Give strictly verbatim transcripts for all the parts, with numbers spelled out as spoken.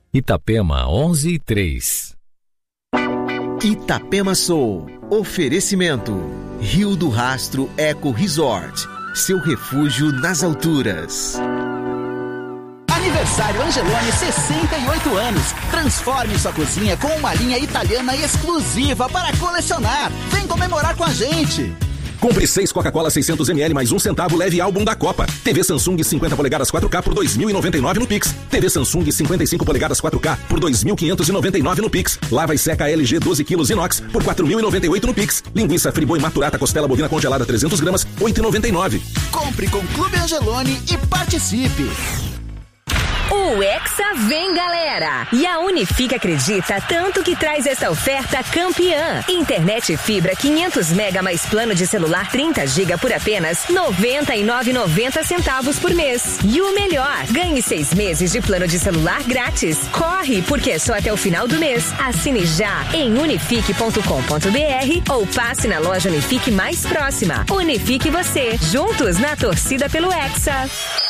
Itapema onze e três. Itapema Soul. Oferecimento. Rio do Rastro Eco Resort. Seu refúgio nas alturas. Aniversário Angeloni, sessenta e oito anos. Transforme sua cozinha com uma linha italiana exclusiva para colecionar. Vem comemorar com a gente. Compre seis Coca-Cola seiscentos mililitros mais um centavo, leve álbum da Copa. T V Samsung cinquenta polegadas quatro K por dois mil e noventa e nove no Pix. T V Samsung cinquenta e cinco polegadas quatro K por dois mil quinhentos e noventa e nove no Pix. Lava e seca L G doze quilos inox por quatro mil e noventa e oito no Pix. Linguiça Friboi Maturata costela bovina congelada trezentas gramas, oito reais e noventa e nove. Compre com Clube Angeloni e participe. O Hexa vem, galera! E a Unifique acredita tanto que traz essa oferta campeã. Internet fibra quinhentos mega mais plano de celular trinta gigas por apenas noventa e nove reais e noventa centavos por mês. E o melhor, ganhe seis meses de plano de celular grátis. Corre, porque é só até o final do mês. Assine já em unifique ponto com ponto br ou passe na loja Unifique mais próxima. Unifique você, juntos na torcida pelo Hexa.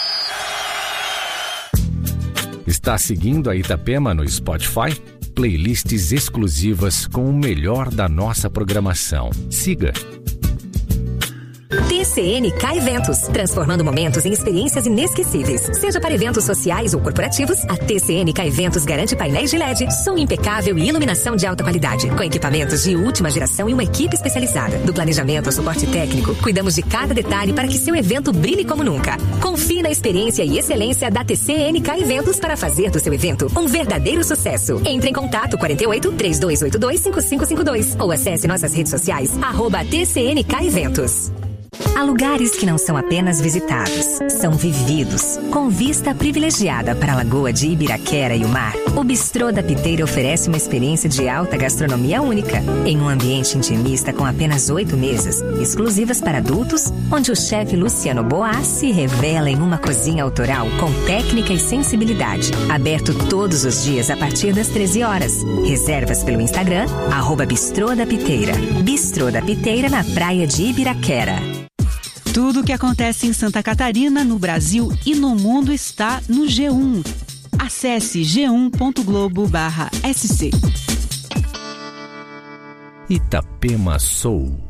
Está seguindo a Itapema no Spotify? Playlists exclusivas com o melhor da nossa programação. Siga. T C N K Eventos, transformando momentos em experiências inesquecíveis. Seja para eventos sociais ou corporativos, a T C N K Eventos garante painéis de L E D, som impecável e iluminação de alta qualidade, com equipamentos de última geração e uma equipe especializada. Do planejamento ao suporte técnico, cuidamos de cada detalhe para que seu evento brilhe como nunca. Confie na experiência e excelência da T C N K Eventos para fazer do seu evento um verdadeiro sucesso. Entre em contato quarenta e oito, trinta e dois oitenta e dois, cinquenta e cinco cinquenta e dois ou acesse nossas redes sociais, arroba T C N K Eventos. Há lugares que não são apenas visitados, são vividos. Com vista privilegiada para a Lagoa de Ibiraquera e o mar, o Bistrô da Piteira oferece uma experiência de alta gastronomia única, em um ambiente intimista com apenas oito mesas, exclusivas para adultos, onde o chefe Luciano Boas se revela em uma cozinha autoral com técnica e sensibilidade. Aberto todos os dias a partir das treze horas. Reservas pelo Instagram, arroba Bistrô da Piteira. Bistrô da Piteira na praia de Ibiraquera. Tudo o que acontece em Santa Catarina, no Brasil e no mundo está no G um. Acesse g um ponto globo barra s c. Itapema Soul.